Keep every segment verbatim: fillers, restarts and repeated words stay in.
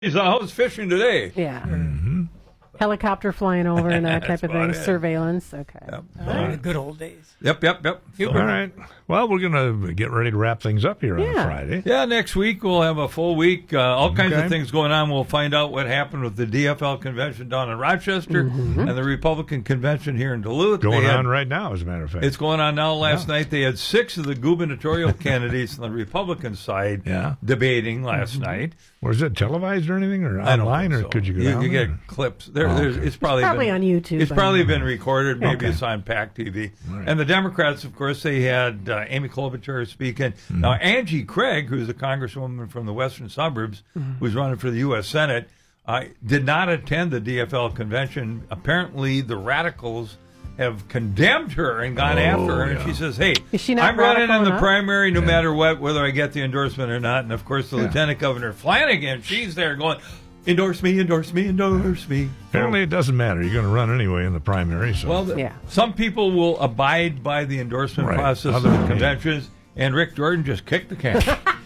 He's out fishing today. Yeah. Mm-hmm. Helicopter flying over and that type of thing. Surveillance. Okay. Yep. All All right. right. Good old days. Yep, yep, yep. All right. Well, we're going to get ready to wrap things up here on Yeah. Friday. Yeah, next week we'll have a full week. Uh, all kinds Okay. of things going on. We'll find out what happened with the D F L convention down in Rochester and the Republican convention here in Duluth. Going They had- on right now, as a matter of fact. It's going on now. Last Yeah. night they had six of the gubernatorial candidates on the Republican side Yeah. debating last night. Was it televised or anything, or I don't online, think or so. could you go You, down you there? get clips. There, Oh, there's, okay. it's probably, Probably been, on YouTube. It's by probably now. been recorded. Maybe Okay. it's on PAC T V. Right. And the Democrats, of course, they had uh, Amy Klobuchar speaking. Mm-hmm. Now, Angie Craig, who's a congresswoman from the western suburbs, who's running for the U S Senate, uh, did not attend the D F L convention. Apparently, the radicals have condemned her and gone Oh, after her. And yeah. she says, hey, Is she not I'm running radical in the enough? primary no Yeah. matter what, whether I get the endorsement or not. And, of course, the Yeah. Lieutenant Governor Flanagan, she's there going, endorse me, endorse me, endorse me. Apparently, it doesn't matter. You're going to run anyway in the primary. So. Well, the, Yeah. some people will abide by the endorsement Right. process Other of than the me. conventions, and Rick Jordan just kicked the can.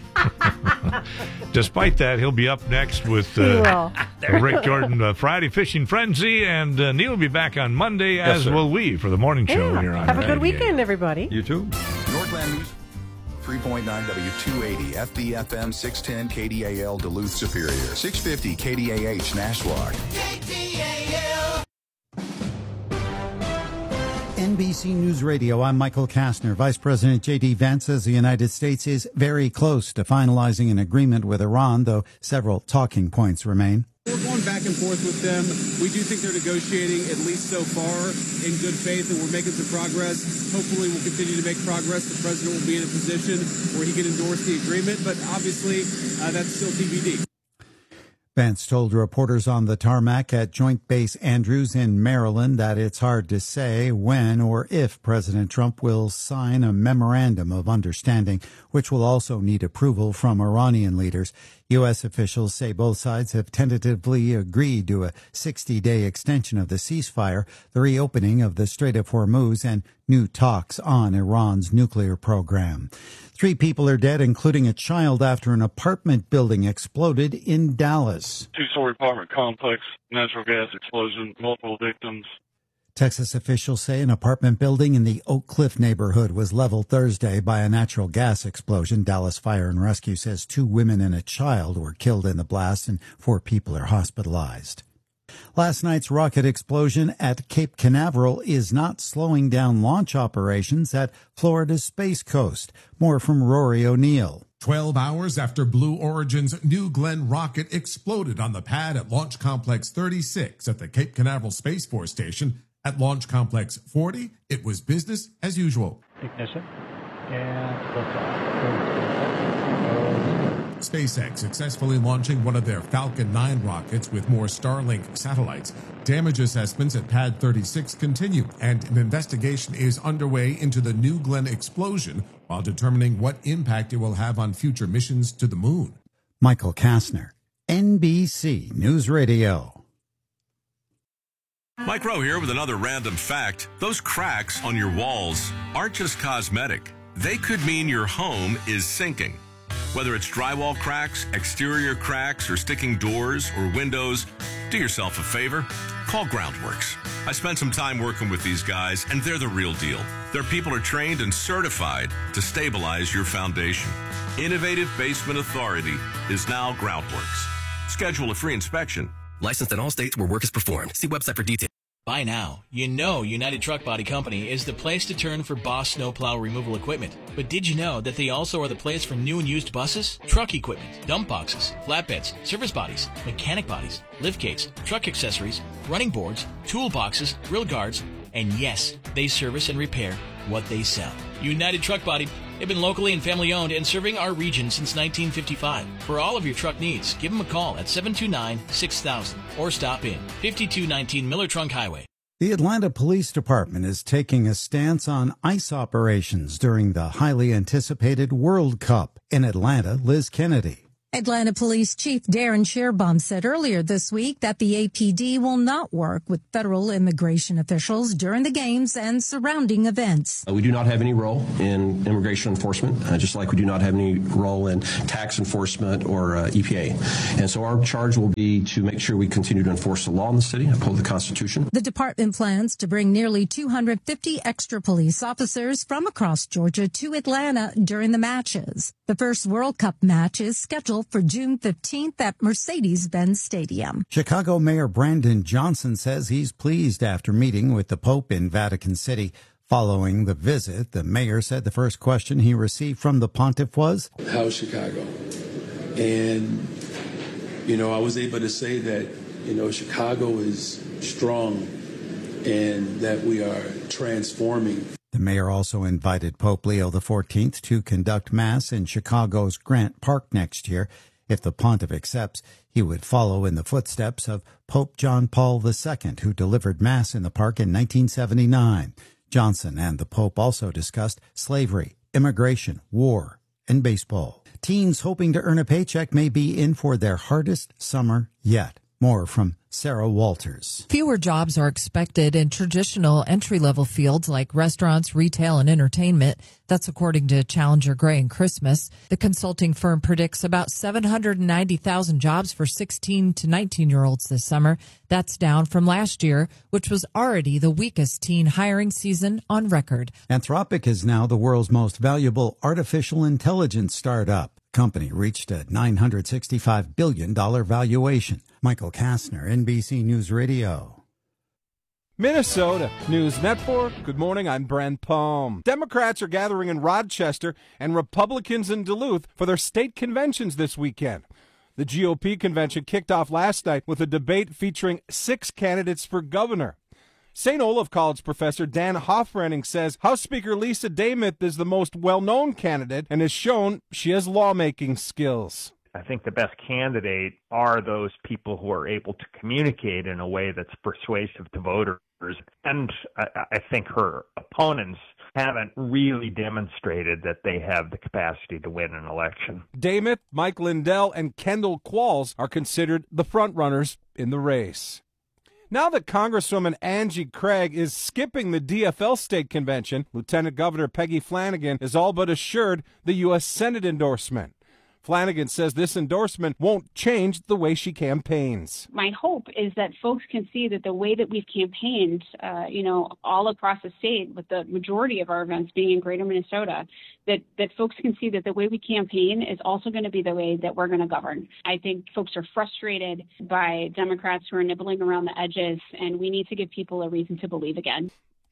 Despite that, he'll be up next with He uh, will. the Rick Jordan uh, Friday Fishing Frenzy, and uh, Neil will be back on Monday, Yes, as sir. will we, for the morning show Yeah. here on Have a good ninety-eight. weekend, everybody. You too? Northland News, three point nine W two eighty, F D F M six ten K D A L Duluth Superior, six fifty K D A H Nashwauk. N B C News Radio, I'm Michael Kastner. Vice President J D. Vance says the United States is very close to finalizing an agreement with Iran, though several talking points remain. We're going back and forth with them. We do think they're negotiating, at least so far, in good faith, and we're making some progress. Hopefully we'll continue to make progress. The president will be in a position where he can endorse the agreement, but obviously uh, that's still T B D. Vance told reporters on the tarmac at Joint Base Andrews in Maryland that it's hard to say when or if President Trump will sign a memorandum of understanding, which will also need approval from Iranian leaders. U S officials say both sides have tentatively agreed to a sixty-day extension of the ceasefire, the reopening of the Strait of Hormuz, and new talks on Iran's nuclear program. Three people are dead, including a child, after an apartment building exploded in Dallas. Two-story apartment complex, natural gas explosion, multiple victims. Texas officials say an apartment building in the Oak Cliff neighborhood was leveled Thursday by a natural gas explosion. Dallas Fire and Rescue says two women and a child were killed in the blast and four people are hospitalized. Last night's rocket explosion at Cape Canaveral is not slowing down launch operations at Florida's Space Coast. More from Rory O'Neill. Twelve hours after Blue Origin's New Glenn rocket exploded on the pad at Launch Complex thirty-six at the Cape Canaveral Space Force Station, at Launch Complex forty, it was business as usual. Ignition and liftoff. SpaceX successfully launching one of their Falcon nine rockets with more Starlink satellites. Damage assessments at Pad thirty-six continue, and an investigation is underway into the New Glenn explosion while determining what impact it will have on future missions to the moon. Michael Kastner, N B C News Radio. Mike Rowe here with another random fact. Those cracks on your walls aren't just cosmetic. They could mean your home is sinking. Whether it's drywall cracks, exterior cracks, or sticking doors or windows, do yourself a favor. Call Groundworks. I spent some time working with these guys, and they're the real deal. Their people are trained and certified to stabilize your foundation. Innovative Basement Authority is now Groundworks. Schedule a free inspection. Licensed in all states where work is performed. See website for details. By now, you know United Truck Body Company is the place to turn for Boss snowplow removal equipment. But did you know that they also are the place for new and used buses, truck equipment, dump boxes, flatbeds, service bodies, mechanic bodies, lift gates, truck accessories, running boards, toolboxes, grill guards, and yes, they service and repair what they sell. United Truck Body. They've been locally and family owned and serving our region since nineteen fifty-five. For all of your truck needs, give them a call at seven two nine, six thousand or stop in fifty-two nineteen Miller Trunk Highway. The Atlanta Police Department is taking a stance on ICE operations during the highly anticipated World Cup. In Atlanta, Liz Kennedy. Atlanta Police Chief Darren Sherbaum said earlier this week that the A P D will not work with federal immigration officials during the games and surrounding events. We do not have any role in immigration enforcement, uh, just like we do not have any role in tax enforcement or uh, E P A. And so our charge will be to make sure we continue to enforce the law in the city, uphold the Constitution. The department plans to bring nearly two hundred fifty extra police officers from across Georgia to Atlanta during the matches. The first World Cup match is scheduled for June fifteenth at Mercedes-Benz Stadium. Chicago Mayor Brandon Johnson says he's pleased after meeting with the Pope in Vatican City. Following the visit, the mayor said the first question he received from the pontiff was, "How's Chicago?" And, you know, I was able to say that, you know, Chicago is strong and that we are transforming. The mayor also invited Pope Leo the fourteenth to conduct Mass in Chicago's Grant Park next year. If the pontiff accepts, he would follow in the footsteps of Pope John Paul the Second, who delivered Mass in the park in nineteen seventy-nine. Johnson and the Pope also discussed slavery, immigration, war, and baseball. Teens hoping to earn a paycheck may be in for their hardest summer yet. More from Sarah Walters. Fewer jobs are expected in traditional entry-level fields like restaurants, retail, and entertainment. That's according to Challenger Gray and Christmas. The consulting firm predicts about seven hundred ninety thousand jobs for sixteen to nineteen-year-olds this summer. That's down from last year, which was already the weakest teen hiring season on record. Anthropic is now the world's most valuable artificial intelligence startup. Company reached a nine hundred sixty-five billion dollars valuation. Michael Kastner, N B C News Radio. Minnesota News Network. Good morning, I'm Brent Palm. Democrats are gathering in Rochester and Republicans in Duluth for their state conventions this weekend. The G O P convention kicked off last night with a debate featuring six candidates for governor. Saint Olaf College professor Dan Hofrenning says House Speaker Lisa Damith is the most well-known candidate and has shown she has lawmaking skills. I think the best candidate are those people who are able to communicate in a way that's persuasive to voters. And I, I think her opponents haven't really demonstrated that they have the capacity to win an election. Damith, Mike Lindell, and Kendall Qualls are considered the frontrunners in the race. Now that Congresswoman Angie Craig is skipping the D F L state convention, Lieutenant Governor Peggy Flanagan is all but assured the U S Senate endorsement. Flanagan says this endorsement won't change the way she campaigns. My hope is that folks can see that the way that we've campaigned, uh, you know, all across the state, with the majority of our events being in greater Minnesota, that, that folks can see that the way we campaign is also going to be the way that we're going to govern. I think folks are frustrated by Democrats who are nibbling around the edges, and we need to give people a reason to believe again.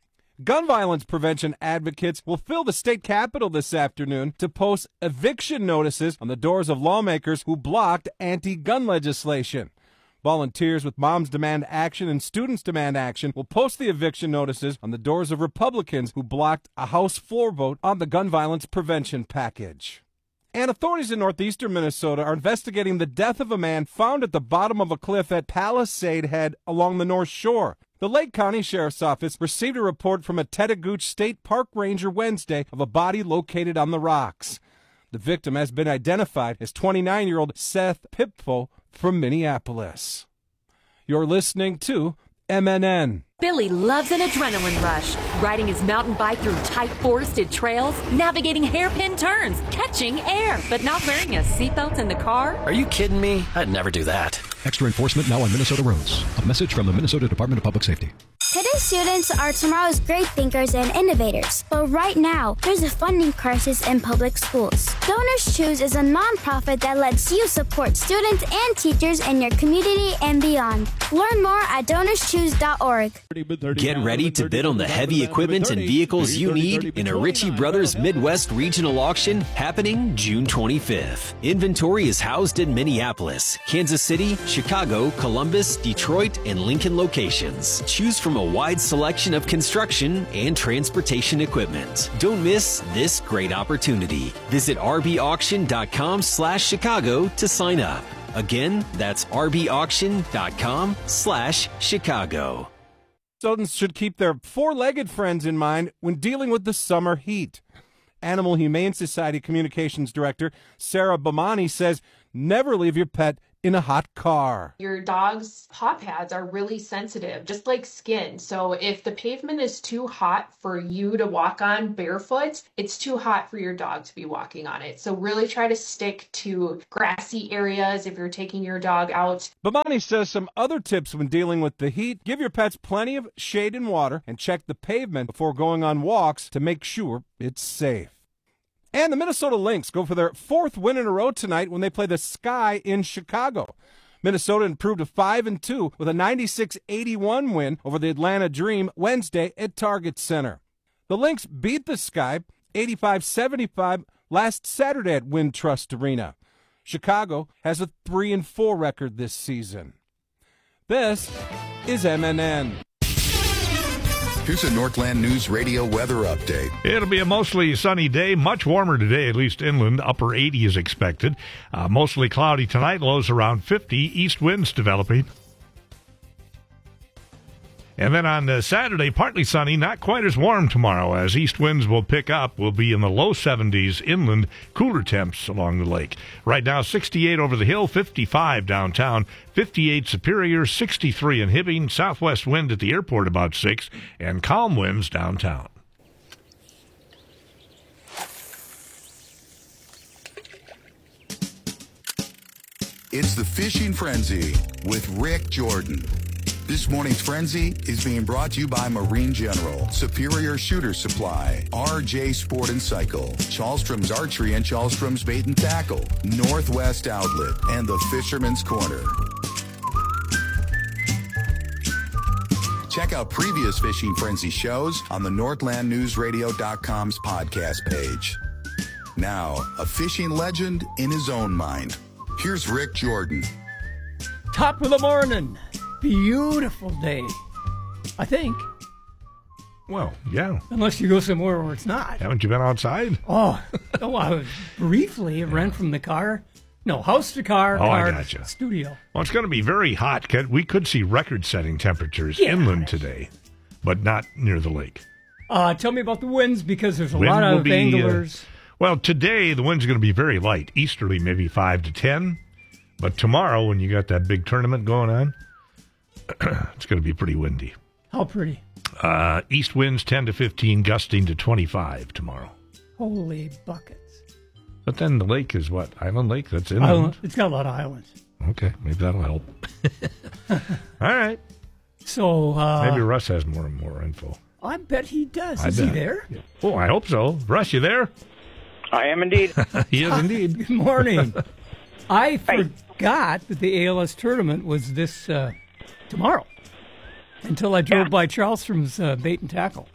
Gun violence prevention advocates will fill the state capitol this afternoon to post eviction notices on the doors of lawmakers who blocked anti-gun legislation. Volunteers with Moms Demand Action and Students Demand Action will post the eviction notices on the doors of Republicans who blocked a House floor vote on the gun violence prevention package. And authorities in northeastern Minnesota are investigating the death of a man found at the bottom of a cliff at Palisade Head along the North Shore. The Lake County Sheriff's Office received a report from a Tetagooch State Park Ranger Wednesday of a body located on the rocks. The victim has been identified as twenty-nine-year-old Seth Pipfo from Minneapolis. You're listening to M N N. Billy loves an adrenaline rush, riding his mountain bike through tight forested trails, navigating hairpin turns, catching air, but not wearing a seatbelt in the car. Are you kidding me? I'd never do that. Extra enforcement now on Minnesota roads. A message from the Minnesota Department of Public Safety. Today's students are tomorrow's great thinkers and innovators. But right now, there's a funding crisis in public schools. Donors Choose is a nonprofit that lets you support students and teachers in your community and beyond. Learn more at donors choose dot org. Get ready to bid on the heavy equipment and vehicles you need in a Ritchie Brothers Midwest Regional Auction happening June twenty-fifth. Inventory is housed in Minneapolis, Kansas City, Chicago, Columbus, Detroit, and Lincoln locations. Choose from a wide selection of construction and transportation equipment. Don't miss this great opportunity. Visit r b auction dot com slash Chicago to sign up. Again, that's r b auction dot com slash Chicago. Minnesotans should keep their four-legged friends in mind when dealing with the summer heat. Animal Humane Society Communications Director Sarah Bomani says never leave your pet in a hot car. Your dog's paw pads are really sensitive, just like skin. So if the pavement is too hot for you to walk on barefoot, it's too hot for your dog to be walking on it. So really try to stick to grassy areas if you're taking your dog out. Bomani says some other tips when dealing with the heat: give your pets plenty of shade and water, and check the pavement before going on walks to make sure it's safe. And the Minnesota Lynx go for their fourth win in a row tonight when they play the Sky in Chicago. Minnesota improved to five and two with a ninety-six eighty-one win over the Atlanta Dream Wednesday at Target Center. The Lynx beat the Sky eighty-five seventy-five last Saturday at Wintrust Arena. Chicago has a three and four record this season. This is M N N. Here's a Northland News Radio weather update. It'll be a mostly sunny day, much warmer today, at least inland. Upper eighty is expected. Uh, mostly cloudy tonight, lows around fifty. East winds developing. And then on uh, Saturday, partly sunny, not quite as warm tomorrow as east winds will pick up. We'll be in the low seventies inland, cooler temps along the lake. Right now, sixty-eight over the hill, fifty-five downtown, fifty-eight Superior, sixty-three in Hibbing, southwest wind at the airport about six, and calm winds downtown. It's the Fishing Frenzy with Rick Jordan. This morning's Frenzy is being brought to you by Marine General, Superior Shooter Supply, R J Sport and Cycle, Charleston's Archery and Charleston's Bait and Tackle, Northwest Outlet, and the Fisherman's Corner. Check out previous Fishing Frenzy shows on the Northland News Radio dot com's podcast page. Now, a fishing legend in his own mind. Here's Rick Jordan. Top of the morning. Beautiful day, I think. Well, yeah. Unless you go somewhere where it's not. Haven't you been outside? Oh, oh I was briefly yeah. ran from the car. No, house to car, oh, car I gotcha. studio. Well, it's going to be very hot. We could see record-setting temperatures yeah. inland today, but not near the lake. Uh, tell me about the winds, because there's a Wind lot of be, anglers. Uh, well, today the wind's going to be very light. Easterly, maybe five to ten. But tomorrow, when you got that big tournament going on, it's going to be pretty windy. How pretty? Uh, east winds ten to fifteen, gusting to twenty-five tomorrow. Holy buckets. But then the lake is what? Island Lake? That's inland. Island. It's got a lot of islands. Okay, maybe that'll help. All right. So, uh... maybe Russ has more and more info. I bet he does. I is bet. he there? Oh, I hope so. Russ, you there? I am indeed. He is indeed. Good morning. I forgot that the A L S tournament was this... Uh, tomorrow, until I drove yeah. by Charleston's uh, Bait and Tackle.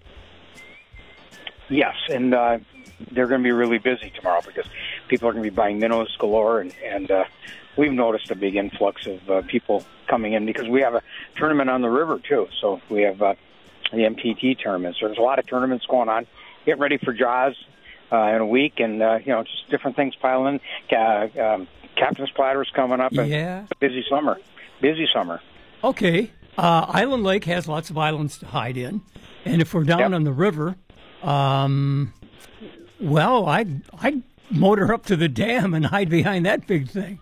Yes, and uh, they're going to be really busy tomorrow because people are going to be buying minnows galore, and, and uh, we've noticed a big influx of uh, people coming in because we have a tournament on the river, too. So we have uh, the M T T tournament. So there's a lot of tournaments going on. Getting ready for Jaws uh, in a week, and, uh, you know, just different things piling in. Uh, um, Captain's Platter's coming up. And yeah. Busy summer. Busy summer. Okay. Uh, Island Lake has lots of islands to hide in. And if we're down yep. on the river, um, well, I'd, I'd motor up to the dam and hide behind that big thing.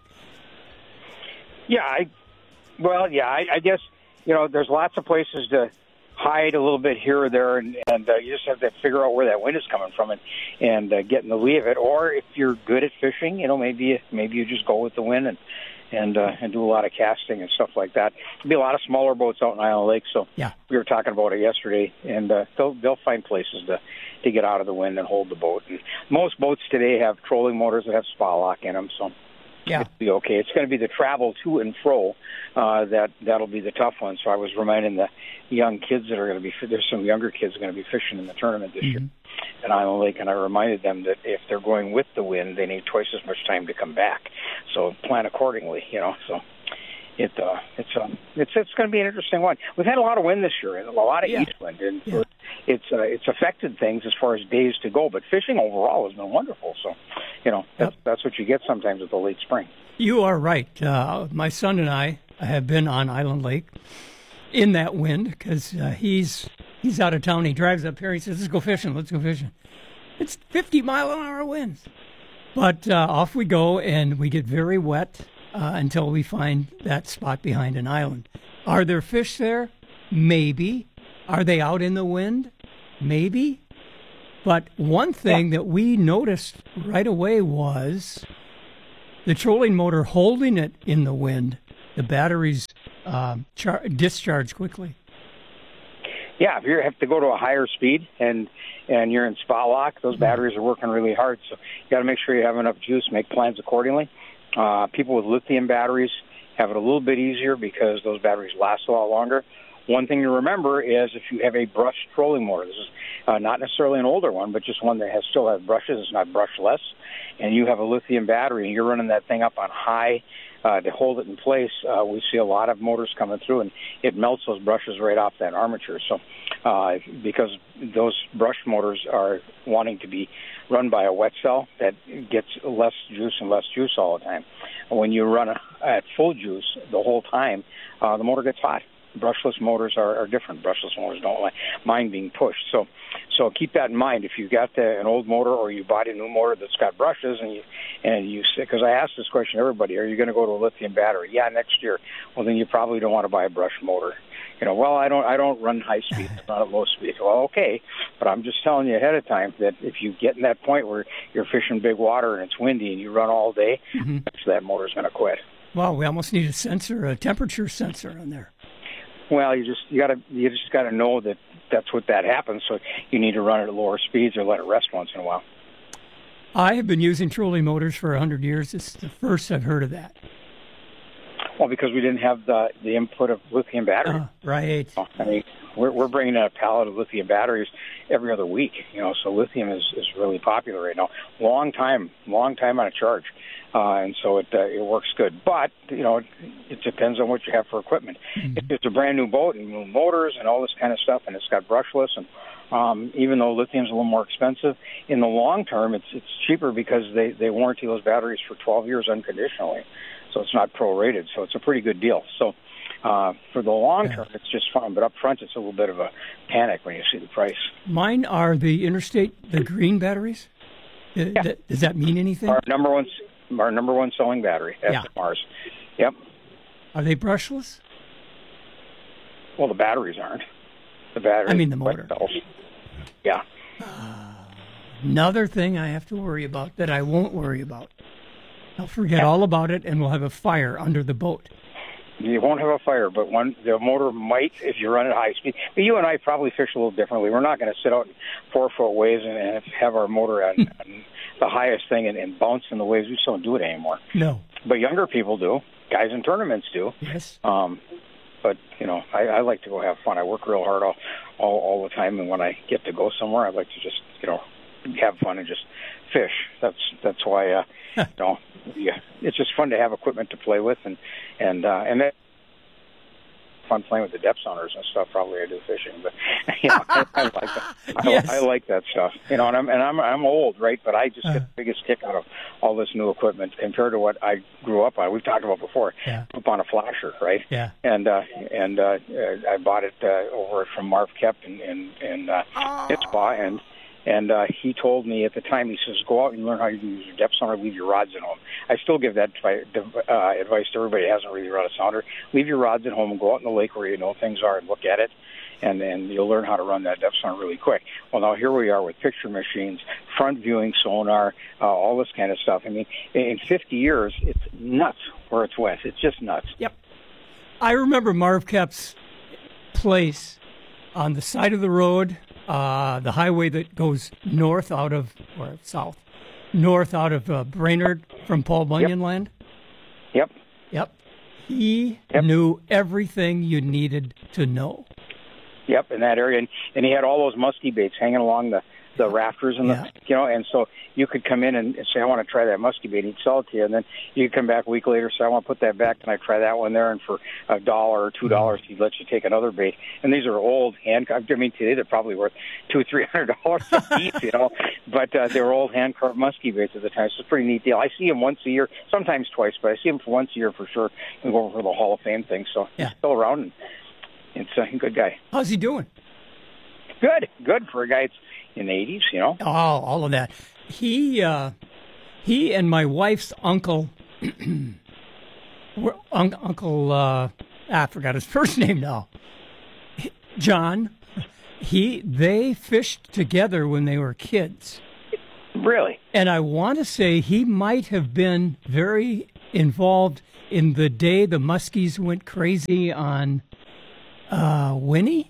Yeah, I, well, yeah, I, I guess, you know, there's lots of places to hide a little bit here or there, and, and uh, you just have to figure out where that wind is coming from and, and uh, get in the lee of it. Or if you're good at fishing, you know, maybe maybe you just go with the wind and and uh, and do a lot of casting and stuff like that. There'll be a lot of smaller boats out in Island Lake, so yeah. we were talking about it yesterday, and uh, they'll they'll find places to to get out of the wind and hold the boat. And most boats today have trolling motors that have spa lock in them, so yeah, it'll be okay. It's going to be the travel to and fro uh, that that'll be the tough one. So I was reminding the young kids that are going to be there's some younger kids going to be fishing in the tournament this mm-hmm. year at Island Lake, and I reminded them that if they're going with the wind, they need twice as much time to come back. So plan accordingly, you know. So it uh, it's um it's it's going to be an interesting one. We've had a lot of wind this year, and a lot of yeah. east wind, and yeah. it's uh, it's affected things as far as days to go. But fishing overall has been wonderful. So, you know, that's yep. that's what you get sometimes with the late spring. You are right. Uh, my son and I have been on Island Lake in that wind because uh, he's he's out of town. He drives up here. He says, "Let's go fishing. Let's go fishing." It's fifty mile an hour winds. But uh, off we go, and we get very wet uh, until we find that spot behind an island. Are there fish there? Maybe. Are they out in the wind? Maybe. But one thing yeah. that we noticed right away was the trolling motor holding it in the wind. The batteries uh, char- discharge quickly. Yeah, if you have to go to a higher speed and and you're in spot lock, those batteries are working really hard. So you got to make sure you have enough juice, make plans accordingly. Uh, people with lithium batteries have it a little bit easier because those batteries last a lot longer. One thing to remember is if you have a brush trolling motor, this is uh, not necessarily an older one, but just one that has still has brushes, it's not brushless, and you have a lithium battery and you're running that thing up on high uh, to hold it in place, uh, we see a lot of motors coming through, and it melts those brushes right off that armature. So uh, because those brush motors are wanting to be run by a wet cell that gets less juice and less juice all the time. When you run at full juice the whole time, uh, the motor gets hot. Brushless motors are, are different. Brushless motors don't like, mind being pushed. So, so keep that in mind. If you've got the, an old motor or you bought a new motor that's got brushes, and you and you because I asked this question to everybody: are you going to go to a lithium battery? Yeah, next year. Well, then you probably don't want to buy a brush motor. You know, well, I don't I don't run high speed, not at low speed. Well, okay, but I'm just telling you ahead of time that if you get in that point where you're fishing big water and it's windy and you run all day, mm-hmm. that motor's going to quit. Well, we almost need a sensor, a temperature sensor on there. Well, you just you got to you just got to know that that's what that happens. So you need to run it at lower speeds or let it rest once in a while. I have been using trolling motors for a hundred years. It's the first I've heard of that. Well, because we didn't have the the input of lithium batteries. Uh, right. I mean, we're we're bringing in a pallet of lithium batteries every other week. You know, so lithium is, is really popular right now. Long time, long time on a charge. Uh, and so it uh, it works good. But, you know, it, it depends on what you have for equipment. Mm-hmm. If it's a brand new boat and new motors and all this kind of stuff, and it's got brushless, and um, even though lithium's a little more expensive, in the long term it's it's cheaper because they, they warranty those batteries for twelve years unconditionally. So it's not prorated. So it's a pretty good deal. So uh, for the long term, it's just fine. But up front, it's a little bit of a panic when you see the price. Mine are the Interstate, the green batteries. Yeah. Th- does that mean anything? Our number one... Our number one selling battery, S M Rs. Yeah. Yep. Are they brushless? Well, the batteries aren't. The batteries. I mean the motor. Yeah. Uh, another thing I have to worry about that I won't worry about. I'll forget yeah. all about it, and we'll have a fire under the boat. You won't have a fire, but one the motor might if you run at high speed. But you and I probably fish a little differently. We're not going to sit out in four-foot waves and, and have our motor on, on the highest thing and, and bounce in the waves. We just don't do it anymore. No. But younger people do. Guys in tournaments do. Yes. Um, but, you know, I, I like to go have fun. I work real hard all, all, all the time, and when I get to go somewhere, I like to just, you know, have fun and just fish. That's that's why, uh, you know, yeah, it's just fun to have equipment to play with, and and uh, and that fun playing with the depth sounders and stuff. Probably I do fishing, but you know, I, I like that. I, yes. I like that stuff. You know, and I'm and I'm I'm old, right? But I just uh. get the biggest kick out of all this new equipment compared to what I grew up on. We've talked about before. Yeah. Up on a flasher, right? Yeah. And uh, and uh, I bought it uh, over from Marv Kep in in, in uh, oh. Itzpa, and. And uh, he told me at the time, he says, go out and learn how to use your depth sounder, leave your rods at home. I still give that uh, advice to everybody who hasn't really run a sounder. Leave your rods at home and go out in the lake where you know things are and look at it, and then you'll learn how to run that depth sounder really quick. Well, now here we are with picture machines, front viewing sonar, uh, all this kind of stuff. I mean, in fifty years, it's nuts where it's wet. It's just nuts. Yep. I remember Marv Kep's place on the side of the road, Uh, the highway that goes north out of, or south, north out of uh, Brainerd from Paul Bunyan yep. land. Yep. Yep. He yep. knew everything you needed to know. Yep, in that area. And, and he had all those musky baits hanging along the, the rafters, and yeah. the, you know, and so you could come in and say, I want to try that musky bait. He'd sell it to you, and then you could come back a week later and say, I want to put that back. Can I try that one there? And for a dollar or two dollars, he'd let you take another bait. And these are old hand. I mean, today they're probably worth two, three hundred dollars a piece, you know. But uh, they were old hand carved musky baits at the time. So it's a pretty neat deal. I see him once a year, sometimes twice, but I see him for once a year for sure. And go over for the Hall of Fame thing. So yeah. he's still around, and it's a good guy. How's he doing? Good, good for a guy that's in the eighties, you know. Oh, all of that. He uh, he and my wife's uncle, were, un, Uncle, uh, I forgot his first name now, John, he they fished together when they were kids. Really? And I want to say he might have been very involved in the day the muskies went crazy on uh, Winnie?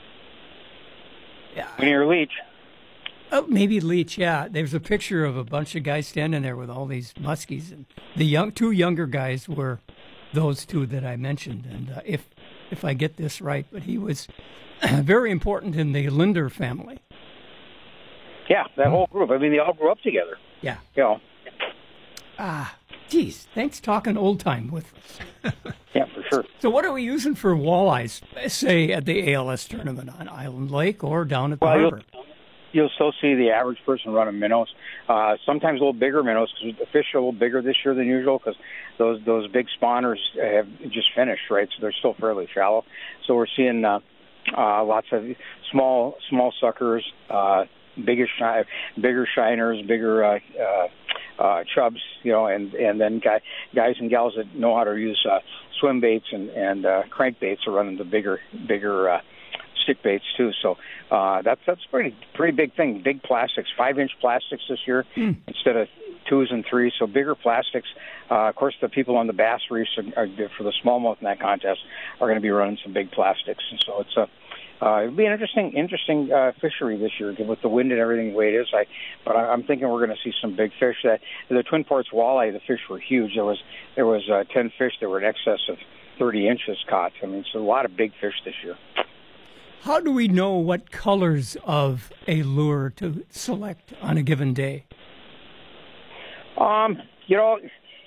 Winnie or Leach? Oh, maybe Leach, yeah. There's a picture of a bunch of guys standing there with all these muskies. And the young two younger guys were those two that I mentioned. And uh, if if I get this right, but he was very important in the Linder family. Yeah, that whole group. I mean, they all grew up together. Yeah. You know. Ah, geez, thanks talking old time with us. Yeah, for sure. So what are we using for walleyes, say, at the A L S tournament on Island Lake or down at the well, harbor? You'll, you'll still see the average person running minnows. Uh, sometimes a little bigger minnows because the fish are a little bigger this year than usual because those those big spawners have just finished, right? So they're still fairly shallow. So we're seeing uh, uh, lots of small small suckers, uh, bigger shi- bigger shiners, bigger uh, uh, uh, chubs, you know, and and then guy, guys and gals that know how to use uh, swim baits and and uh, crankbaits are running the bigger bigger uh, stick baits too. So uh, that's that's a pretty pretty big thing. Big plastics, five inch plastics this year mm. instead of twos and threes. So bigger plastics. Uh, of course, the people on the bass reefs are, are, for the smallmouth in that contest are going to be running some big plastics, and so it's a Uh, it'll be an interesting, interesting uh, fishery this year with the wind and everything the way it is. I, but I, I'm thinking we're going to see some big fish. That the Twin Ports walleye, the fish were huge. There was there was uh, ten fish that were in excess of thirty inches caught. I mean, it's a lot of big fish this year. How do we know what colors of a lure to select on a given day? Um, you know,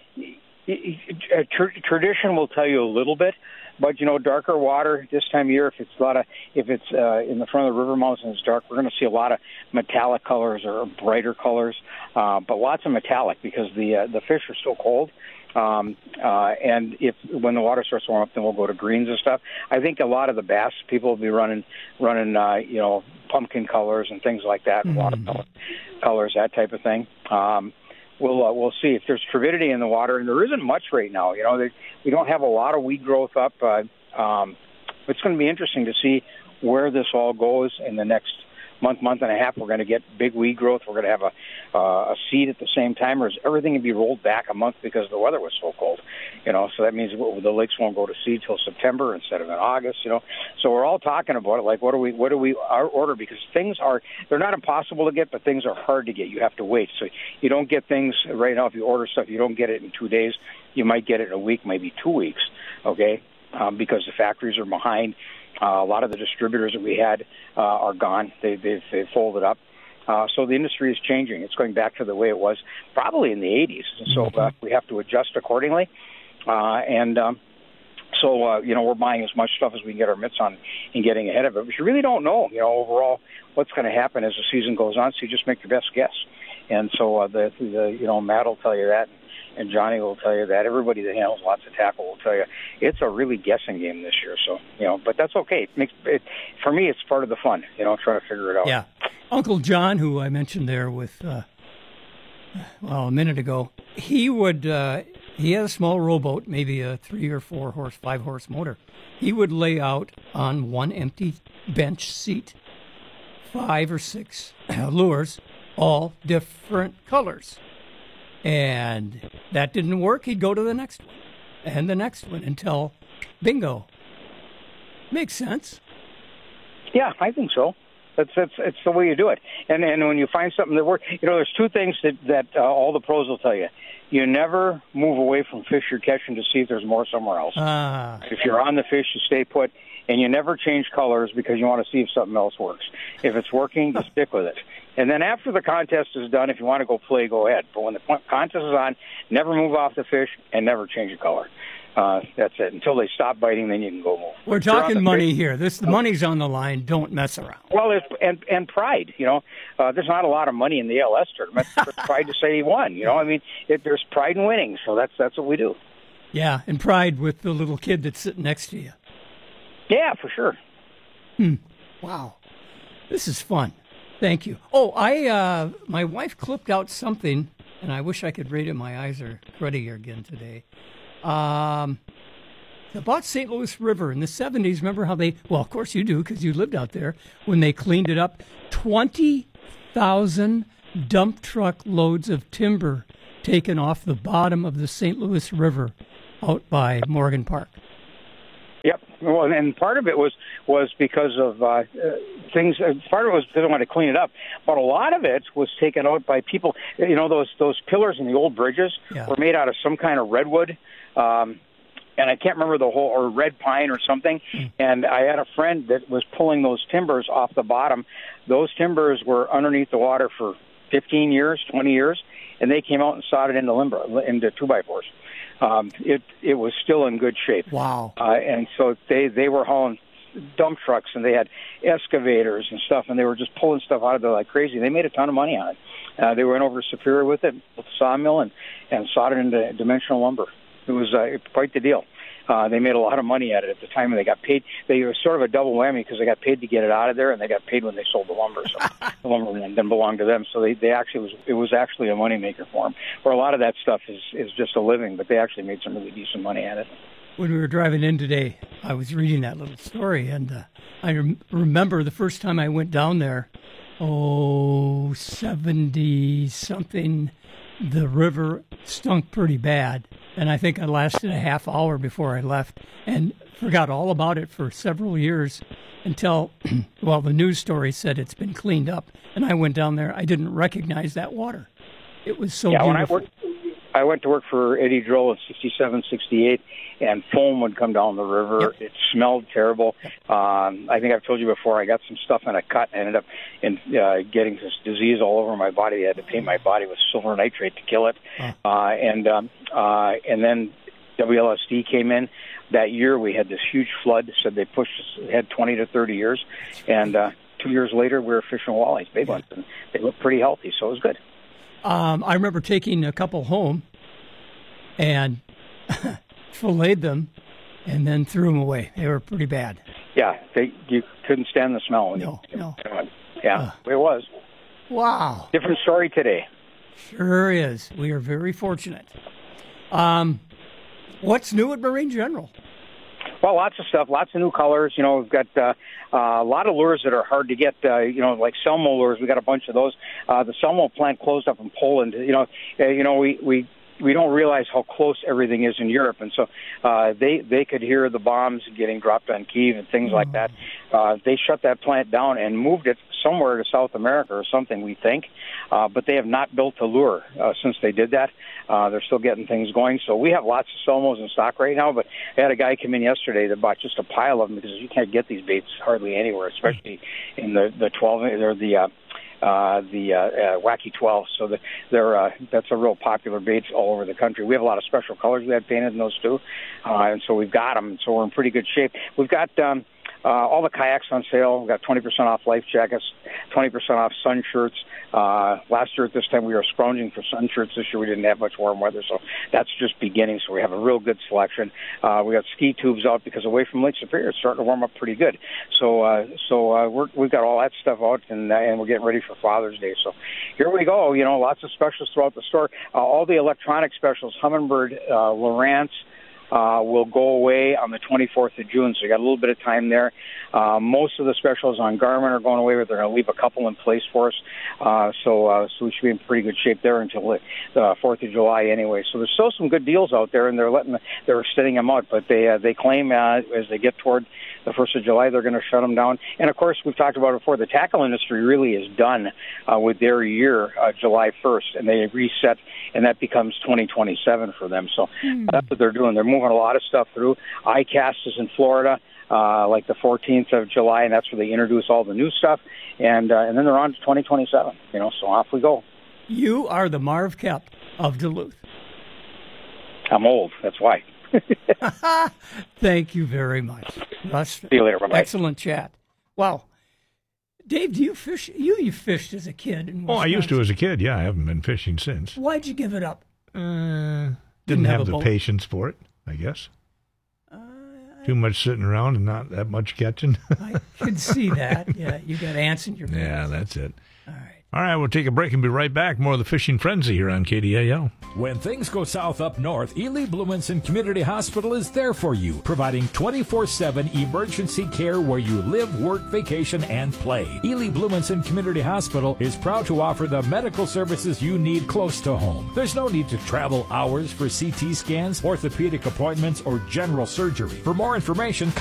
tr- tradition will tell you a little bit. But you know, darker water this time of year. If it's a lot of, if it's uh, in the front of the river mouths and it's dark, we're going to see a lot of metallic colors or brighter colors, uh, but lots of metallic because the uh, the fish are still cold. Um, uh, and if when the water starts to warm up, then we'll go to greens and stuff. I think a lot of the bass people will be running running uh, you know pumpkin colors and things like that, mm-hmm. watercolor colors, that type of thing. Um, We'll uh, we'll see if there's turbidity in the water, and there isn't much right now. You know, they, we don't have a lot of weed growth up. Uh, um, it's going to be interesting to see where this all goes in the next month, month and a half. We're going to get big weed growth. We're going to have a uh, a seed at the same time, or is everything going to be rolled back a month because the weather was so cold? You know, so that means the lakes won't go to seed till September instead of in August. You know, so we're all talking about it. Like, what do we what do we our order? Because things are they're not impossible to get, but things are hard to get. You have to wait. So you don't get things right now. If you order stuff, you don't get it in two days. You might get it in a week, maybe two weeks. Okay, um, because the factories are behind. Uh, a lot of the distributors that we had uh, are gone. They, they've, they've folded up. Uh, so the industry is changing. It's going back to the way it was probably in the eighties. And so uh, we have to adjust accordingly. Uh, and um, so, uh, you know, we're buying as much stuff as we can get our mitts on and getting ahead of it. But you really don't know, you know, overall what's going to happen as the season goes on. So you just make your best guess. And so, uh, the, the you know, Matt will tell you that. And Johnny will tell you that. Everybody that handles lots of tackle will tell you it's a really guessing game this year. So, you know, but that's okay. It makes it, for me, it's part of the fun, you know, trying to figure it out. Yeah. Uncle John, who I mentioned there with, uh, well, a minute ago, he would, uh, he had a small rowboat, maybe a three or four horse, five horse motor. He would lay out on one empty bench seat five or six lures, all different colors. And that didn't work. He'd go to the next one and the next one until bingo. Makes sense. Yeah, I think so. That's that's it's the way you do it. And and when you find something that works, you know, there's two things that that uh, all the pros will tell you. You never move away from fish you're catching to see if there's more somewhere else. Ah. If you're on the fish, you stay put, and you never change colors because you want to see if something else works. If it's working, you stick with it. And then after the contest is done, if you want to go play, go ahead. But when the contest is on, never move off the fish and never change the color. Uh, that's it. Until they stop biting, then you can go move. We're talking money fish, here. This the money's on the line. Don't mess around. Well, it's, and and pride. You know, uh, there's not a lot of money in the A L S tournament. There's pride to say he won. You know, I mean, it, there's pride in winning. So that's that's what we do. Yeah, and pride with the little kid that's sitting next to you. Yeah, for sure. Hmm. Wow, this is fun. Thank you. Oh, I uh, my wife clipped out something, and I wish I could read it. My eyes are cruddy again today. Um, about Saint Louis River in the seventies. Remember how they? Well, of course you do because you lived out there when they cleaned it up. Twenty thousand dump truck loads of timber taken off the bottom of the Saint Louis River out by Morgan Park. Yep. Well, and part of it was was because of uh, things. Part of it was because they wanted to clean it up, but a lot of it was taken out by people. You know, those those pillars in the old bridges yeah. were made out of some kind of redwood, um, and I can't remember the whole or red pine or something. Mm. And I had a friend that was pulling those timbers off the bottom. Those timbers were underneath the water for fifteen years, twenty years, and they came out and sawed it into limber, into two by fours. Um, it it was still in good shape. Wow! Uh, and so they they were hauling dump trucks, and they had excavators and stuff, and they were just pulling stuff out of there like crazy. They made a ton of money on it. Uh, they went over to Superior with it, with the sawmill, and and sawed it into dimensional lumber. It was uh, quite the deal. Uh, they made a lot of money at it at the time, and they got paid. They were sort of a double whammy because they got paid to get it out of there, and they got paid when they sold the lumber. So the lumber then belonged to them. So they, they actually was it was actually a moneymaker for them. Where a lot of that stuff is is just a living, but they actually made some really decent money at it. When we were driving in today, I was reading that little story, and uh, I rem- remember the first time I went down there. Oh, seventy something. The river stunk pretty bad. And I think I lasted a half hour before I left and forgot all about it for several years until, well, the news story said it's been cleaned up. And I went down there. I didn't recognize that water. It was so yeah, beautiful. When I, worked, I went to work for Eddie Drill in sixty-seven, sixty-eight, and foam would come down the river. Yep. It smelled terrible. Um, I think I've told you before, I got some stuff in a cut and ended up in, uh, getting this disease all over my body. I had to paint my body with silver nitrate to kill it. Huh. Uh, and um, uh, and then W L S D came in. That year we had this huge flood. Said they pushed us ahead twenty to thirty years. And uh, two years later, we were fishing walleyes, big ones. And they looked pretty healthy, so it was good. Um, I remember taking a couple home and filleted them and then threw them away. They were pretty bad. Yeah, they, you couldn't stand the smell. When no, you, no. Yeah, uh, it was. Wow. Different story today. Sure is. We are very fortunate. Um, what's new at Marine General? Well, lots of stuff, lots of new colors. You know, we've got uh, uh, a lot of lures that are hard to get, uh, you know, like Selmo lures. We got a bunch of those. Uh, the Selmo plant closed up in Poland. You know, uh, you know, we, we, we don't realize how close everything is in Europe. And so uh, they, they could hear the bombs getting dropped on Kyiv and things like that. Uh, they shut that plant down and moved it somewhere to South America or something, we think. Uh, but they have not built a lure uh, since they did that. Uh, they're still getting things going. So we have lots of Selmos in stock right now, but I had a guy come in yesterday that bought just a pile of them because you can't get these baits hardly anywhere, especially in the, the twelve or the uh, uh, the uh, uh, Wacky twelve. So the, they're uh, that's a real popular bait all over the country. We have a lot of special colors we had painted in those too, uh, and so we've got them. So we're in pretty good shape. We've got um, uh, all the kayaks on sale. We've got twenty percent off life jackets, twenty percent off sun shirts. Uh, last year at this time we were scrounging for sun shirts. This year we didn't have much warm weather, so that's just beginning. So we have a real good selection. Uh, we got ski tubes out because away from Lake Superior it's starting to warm up pretty good. So uh, so uh, we're, we've got all that stuff out, and uh, and we're getting ready for Father's Day. So here we go. You know, lots of specials throughout the store. Uh, all the electronic specials, Humminbird, uh, Lowrance, Uh, will go away on the twenty-fourth of June, so you got a little bit of time there. Uh, most of the specials on Garmin are going away, but they're going to leave a couple in place for us. Uh, so, uh, so we should be in pretty good shape there until the fourth of July anyway. So there's still some good deals out there, and they're letting, they're extending them out. But they uh, they claim uh, as they get toward the first of July, they're going to shut them down. And of course, we've talked about it before. The tackle industry really is done uh, with their year, uh, July first, and they reset, and that becomes twenty twenty-seven for them. So mm. that's what they're doing. They're moving a lot of stuff through. I CAST is in Florida, uh, like the fourteenth of July, and that's where they introduce all the new stuff. And uh, and then they're on to twenty twenty-seven. You know, so off we go. You are the Marv Kep of Duluth. I'm old. That's why. Thank you very much, Russ. See you later. Bye-bye. Excellent chat. Wow. Dave, do you fish? You you fished as a kid. In oh, I used to as a kid. Yeah, I haven't been fishing since. Why'd you give it up? Uh, didn't, didn't have, have the boat. patience for it, I guess. Uh, Too much sitting around and not that much catching. I could see that. Yeah, you got ants in your mouth. Yeah, that's it. All right. All right, we'll take a break and be right back. More of the Fishing Frenzy here on K D A L. When things go south up north, Ely Blumenson Community Hospital is there for you, providing twenty-four seven emergency care where you live, work, vacation, and play. Ely Blumenson Community Hospital is proud to offer the medical services you need close to home. There's no need to travel hours for C T scans, orthopedic appointments, or general surgery. For more information,